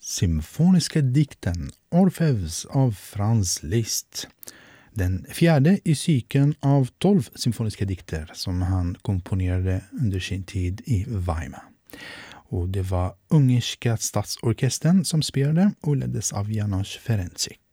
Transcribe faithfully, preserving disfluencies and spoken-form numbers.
Symfoniska dikten Orfeus av Franz Liszt. Den fjärde i cykeln av tolv symfoniska dikter som han komponerade under sin tid i Weimar. Och det var ungerska statsorkestern som spelade och leddes av János Ferencsik.